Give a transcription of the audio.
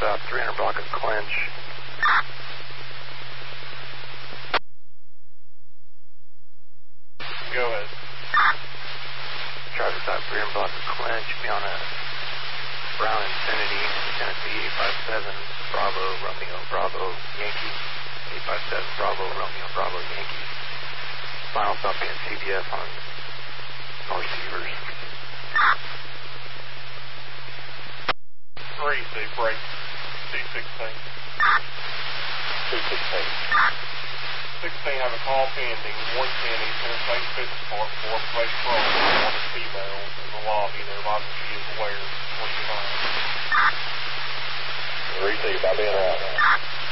South 300 block of Clinch. Go ahead. Charlie South 300 block of Clinch. Be on a Brown Infinity, Tennessee 857, Bravo, Romeo, Bravo, Yankee. 857, Bravo, Romeo, Bravo, Yankee. Final stop being CBF on North Severs. 3, say break. C16. 216. 16, have a call pending. 110 East Interstate 54, 4th place roll. One is female in the lobby. They're advising she is aware. What do you know? Receive, I'll be in route.